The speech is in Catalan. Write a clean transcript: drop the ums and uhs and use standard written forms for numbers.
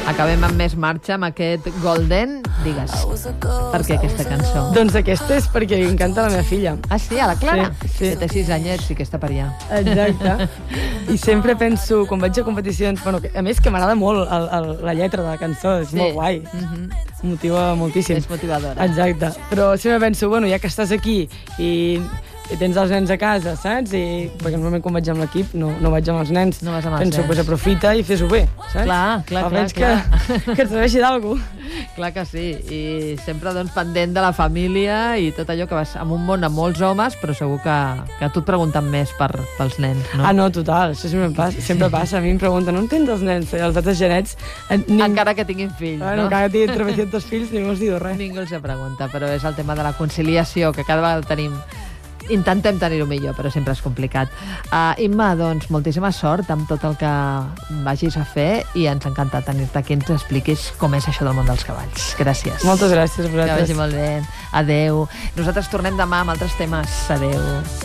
Acabem amb més marxa, amb aquest Golden. Digues, per què aquesta cançó? Doncs aquesta és perquè li encanta la meva filla. Ah, sí? A la Clara? Sí. Que té 6 anyets i que està per allà. Exacte. I sempre penso, quan vaig a competicions... Bueno, a més, que m'agrada molt la lletra de la cançó, és molt guai. Motiva moltíssim. És motivadora. Exacte. Però sempre penso, bueno, ja que estàs aquí i tens els nens a casa, saps? Perquè normalment quan vaig amb l'equip no vaig amb els nens. No vas amb els penso, nens. Pues aprofita i fes-ho bé, saps? Clar. Que et serveixi d'algú. Clar que sí. I sempre doncs, pendent de la família i tot allò que vas en un món amb molts homes, però segur que a tu et pregunten més pels nens, no? Ah, no, total. Això sempre passa. A mi em pregunten, on tens els nens? Els altres genets... Encara que tinguin fills, no? Encara que tinguin 300 fills, ningú els diu res. Ningú els pregunta, però és el tema de la conciliació, que cada vegada tenim... Intentem tenir-ho millor, però sempre és complicat. Imma, doncs, moltíssima sort amb tot el que vagis a fer i ens encanta tenir-te aquí, ens expliquis com és això del món dels cavalls. Gràcies. Moltes gràcies a vosaltres. Que vagi molt bé. Adéu. Nosaltres tornem demà amb altres temes. Adéu.